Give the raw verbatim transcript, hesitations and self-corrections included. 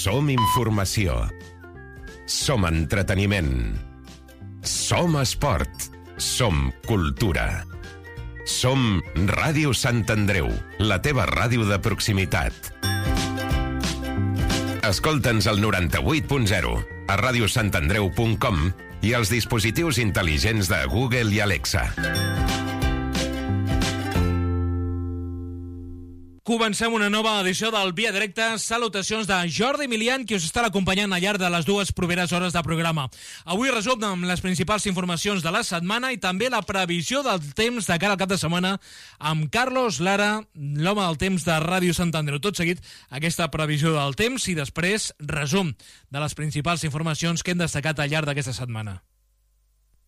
Som informació. Som entreteniment. Som esport. Som cultura. Som Ràdio Sant Andreu, la teva ràdio de proximitat. Escolta'ns al noranta-vuit punt zero, a radiosantandreu punt com i als dispositius intel·ligents de Google i Alexa. Comencem una nova edició del Via Directa. Salutacions de Jordi Milian, qui us estarà acompanyant al llarg de les dues properes hores de programa. Avui resum amb les principals informacions de la setmana i també la previsió del temps de cara al cap de setmana amb Carlos Lara, l'home del temps de Ràdio Sant Andreu. Tot seguit, aquesta previsió del temps i després resum de les principals informacions que hem destacat al llarg d'aquesta setmana.